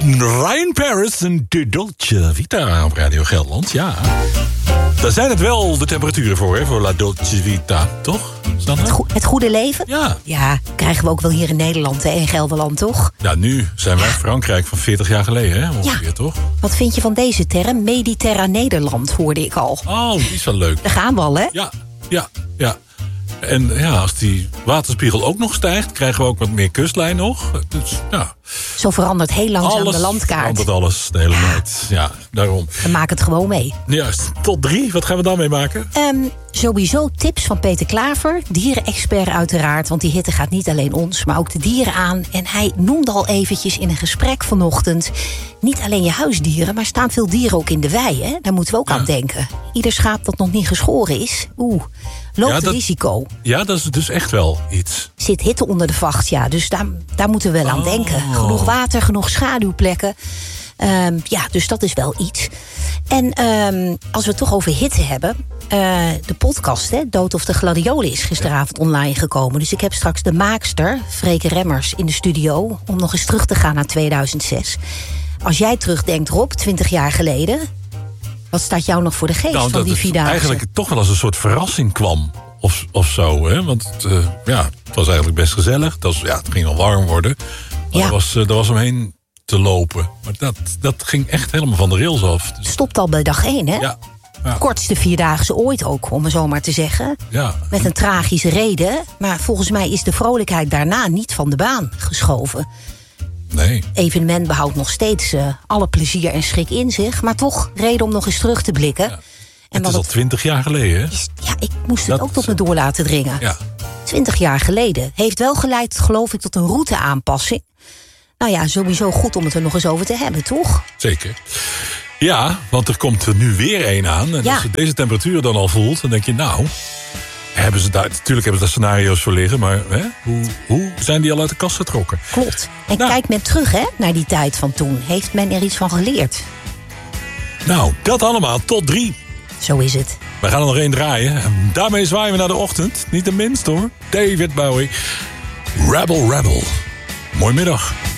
Ryan Paris en de Dolce Vita op Radio Gelderland, ja. Daar zijn het wel de temperaturen voor, hè, voor La Dolce Vita, toch? Het goede leven? Ja. Ja, krijgen we ook wel hier in Nederland, hè, in Gelderland, toch? Ja, nu zijn wij Frankrijk van 40 jaar geleden, hè, ongeveer, ja. toch? Wat vind je van deze term? Mediterraan Nederland, hoorde ik al. Oh, die is wel leuk. Daar gaan we al, hè? Ja. En ja, als die waterspiegel ook nog stijgt, krijgen we ook wat meer kustlijn nog. Dus, ja. Zo verandert heel langzaam de landkaart. Verandert alles de hele tijd. Ja, daarom. We maken het gewoon mee. Juist. Tot 3, wat gaan we dan mee maken? Sowieso tips van Peter Klaver, dierenexpert uiteraard. Want die hitte gaat niet alleen ons, maar ook de dieren aan. En hij noemde al eventjes in een gesprek vanochtend, niet alleen je huisdieren, maar staan veel dieren ook in de wei. Hè? Daar moeten we ook aan denken. Ieder schaap dat nog niet geschoren is, loopt risico. Ja, dat is dus echt wel iets. Zit hitte onder de vacht, ja. Dus daar moeten we wel aan denken. Genoeg water, genoeg schaduwplekken. Dus dat is wel iets. En als we het toch over hitte hebben, de podcast, hè, Dood of de Gladiolen, is gisteravond online gekomen. Dus ik heb straks de maakster, Freke Remmers, in de studio om nog eens terug te gaan naar 2006. Als jij terugdenkt, Rob, 20 jaar geleden, wat staat jou nog voor de geest van die Vierdaagse? Eigenlijk toch wel als een soort verrassing kwam. Of zo, hè? Want het was eigenlijk best gezellig. Het ging al warm worden. Maar er was omheen te lopen. Maar dat ging echt helemaal van de rails af. Dus stopt al bij dag 1, hè? Ja. Kortste Vierdaagse ooit ook, om het zo maar te zeggen. Ja. Met een tragische reden. Maar volgens mij is de vrolijkheid daarna niet van de baan geschoven. Nee. Evenement behoudt nog steeds alle plezier en schrik in zich. Maar toch reden om nog eens terug te blikken. Ja. Het is al 20 jaar geleden, hè? Ik moest het ook tot me door laten dringen. Ja. 20 jaar geleden. Heeft wel geleid, geloof ik, tot een routeaanpassing. Nou ja, sowieso goed om het er nog eens over te hebben, toch? Zeker. Ja, want er komt er nu weer één aan. En als je deze temperatuur dan al voelt, dan denk je, natuurlijk hebben ze daar scenario's voor liggen, maar hoe zijn die al uit de kast getrokken? Klopt. En kijk men terug, hè, naar die tijd van toen. Heeft men er iets van geleerd? Nou, dat allemaal tot 3. Zo is het. We gaan er nog één draaien. En daarmee zwaaien we naar de ochtend. Niet de minst, hoor. David Bowie. Rebel, Rebel. Mooi middag.